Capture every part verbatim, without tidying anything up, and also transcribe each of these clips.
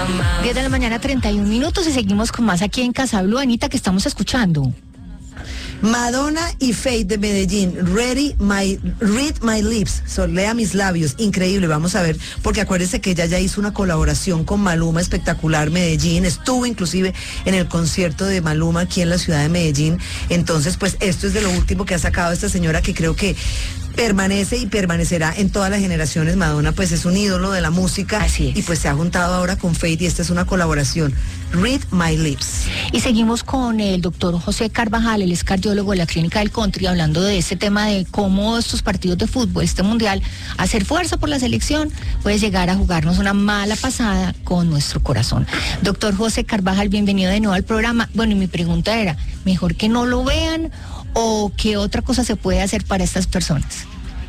diez de la mañana, treinta y un minutos, y seguimos con más aquí en Casa Blue. Anita, ¿qué estamos escuchando? Madonna y Feid de Medellín, Ready My, Read My Lips, so, lea mis labios, increíble, vamos a ver, porque acuérdese que ella ya hizo una colaboración con Maluma, espectacular, Medellín, estuvo inclusive en el concierto de Maluma aquí en la ciudad de Medellín, entonces pues esto es de lo último que ha sacado esta señora, que creo que permanece y permanecerá en todas las generaciones. Madonna pues es un ídolo de la música. Así es. Y pues se ha juntado ahora con Feid y esta es una colaboración, Read My Lips. Y seguimos con el doctor José Carvajal, él es cardiólogo de la Clínica del Country, hablando de este tema de cómo estos partidos de fútbol, este mundial, hacer fuerza por la selección, puede llegar a jugarnos una mala pasada con nuestro corazón. Doctor José Carvajal, bienvenido de nuevo al programa. Bueno, y mi pregunta era, ¿mejor que no lo vean o qué otra cosa se puede hacer para estas personas?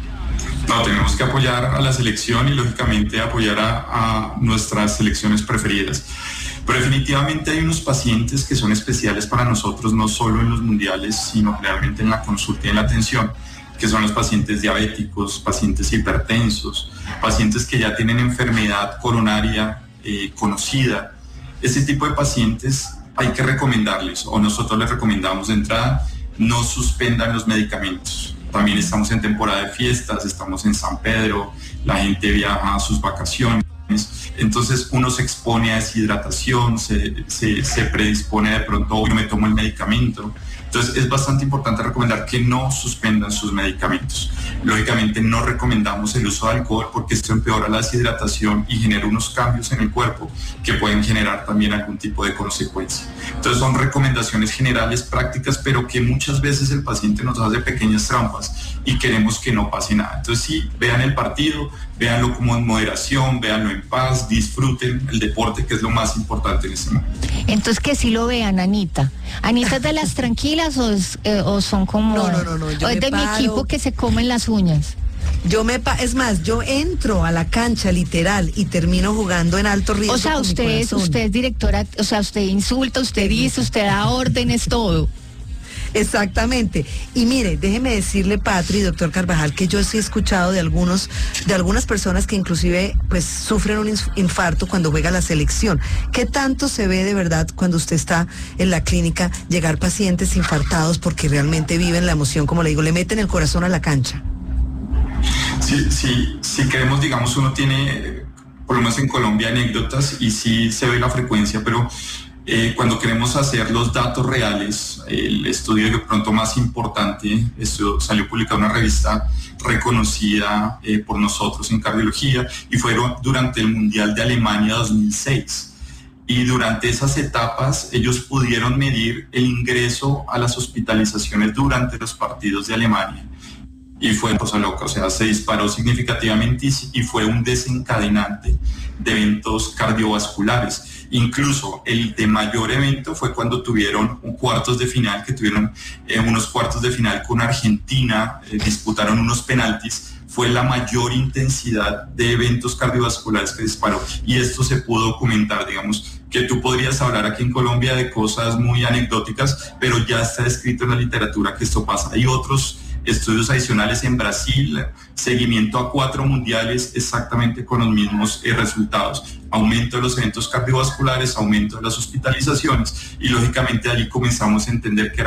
No, tenemos que apoyar a la selección y lógicamente apoyar a, a nuestras selecciones preferidas. Pero definitivamente hay unos pacientes que son especiales para nosotros, no solo en los mundiales, sino realmente en la consulta y en la atención, que son los pacientes diabéticos, pacientes hipertensos, pacientes que ya tienen enfermedad coronaria eh, conocida. Ese tipo de pacientes hay que recomendarles, o nosotros les recomendamos de entrada, no suspendan los medicamentos. También estamos en temporada de fiestas, estamos en San Pedro, la gente viaja a sus vacaciones, entonces uno se expone a deshidratación, se, se, se predispone de pronto, hoy no me tomo el medicamento. Entonces es bastante importante recomendar que no suspendan sus medicamentos. Lógicamente no recomendamos el uso de alcohol porque esto empeora la deshidratación y genera unos cambios en el cuerpo que pueden generar también algún tipo de consecuencia. Entonces son recomendaciones generales, prácticas, pero que muchas veces el paciente nos hace pequeñas trampas y queremos que no pase nada. Entonces sí, vean el partido, véanlo como en moderación, véanlo en paz, disfruten el deporte, que es lo más importante en este momento. Entonces que sí lo vean, Anita. ¿Anita es de las tranquilas o, es, eh, o son como... No, no, no, no, yo o es me de paro. Mi equipo que se comen las uñas? Yo me, pa es más, yo entro a la cancha literal y termino jugando en alto riesgo. O sea, con usted mi es, corazón. usted es directora, o sea, usted insulta, usted dice, usted da órdenes, todo. Exactamente. Y mire, déjeme decirle, Patri, doctor Carvajal, que yo sí he escuchado de algunos, de algunas personas que inclusive pues sufren un infarto cuando juega la selección. ¿Qué tanto se ve de verdad cuando usted está en la clínica llegar pacientes infartados porque realmente viven la emoción, como le digo, le meten el corazón a la cancha? Sí, sí, sí creemos, digamos, uno tiene, por lo menos en Colombia, anécdotas y sí se ve la frecuencia, pero Eh, cuando queremos hacer los datos reales, el estudio de pronto más importante, esto salió publicado en una revista reconocida eh, por nosotros en cardiología y fue durante el Mundial de Alemania dos mil seis. Y durante esas etapas ellos pudieron medir el ingreso a las hospitalizaciones durante los partidos de Alemania. Y fue una cosa loca, o sea, se disparó significativamente y, y fue un desencadenante de eventos cardiovasculares. Incluso el de mayor evento fue cuando tuvieron un cuartos de final, que tuvieron eh, unos cuartos de final con Argentina, eh, disputaron unos penaltis, fue la mayor intensidad de eventos cardiovasculares que disparó. Y esto se pudo documentar, digamos, que tú podrías hablar aquí en Colombia de cosas muy anecdóticas, pero ya está escrito en la literatura que esto pasa. Hay otros estudios adicionales en Brasil, seguimiento a cuatro mundiales exactamente con los mismos eh, resultados, aumento de los eventos cardiovasculares, aumento de las hospitalizaciones y lógicamente allí comenzamos a entender que era